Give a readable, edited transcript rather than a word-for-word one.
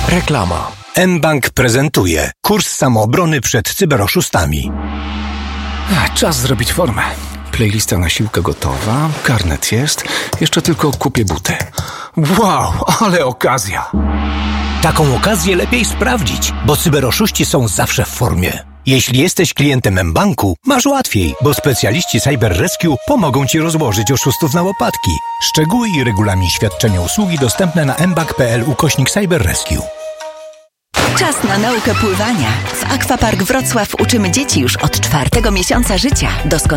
Reklama. mBank prezentuje kurs samoobrony przed cyberoszustami. Czas zrobić formę. Playlista na siłkę gotowa, karnet jest, jeszcze tylko kupię buty. Wow, ale okazja! Taką okazję lepiej sprawdzić, bo cyberoszuści są zawsze w formie. Jeśli jesteś klientem mBanku, masz łatwiej, bo specjaliści Cyber Rescue pomogą Ci rozłożyć oszustów na łopatki. Szczegóły i regulamin świadczenia usługi dostępne na mbank.pl/Cyber Rescue. Czas na naukę pływania. W Aquapark Wrocław uczymy dzieci już od 4. miesiąca życia.